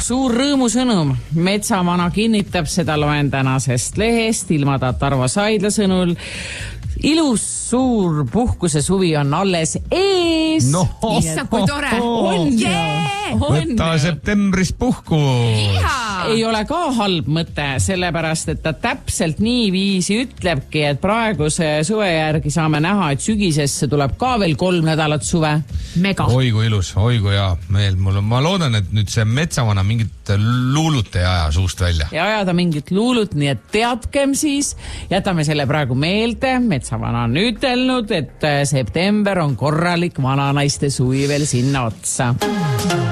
suur rõõmusõnum. Metsavana kinnitab, seda loen tänasest lehest. Ilmataat Tarvo Saidla sõnul ilus suur puhkuse suvi on alles ees. No, issa, kui tore. Võtta septembris puhku. Ei ole ka halb mõte, sellepärast, et ta täpselt nii viisi ütlebki, et praeguse suve järgi saame näha, et sügisesse tuleb ka veel 3 nädalat suve. Mega. Oi kui ilus, oi kui hea meel. Ma loodan, et nüüd see metsavana mingit luulut ei aja suust välja. Ja ajada mingit luulut, nii et teadkem siis, jätame selle praegu meelde. Metsavana on ütelnud, et september on korralik vananaiste suvi veel sinna otsa.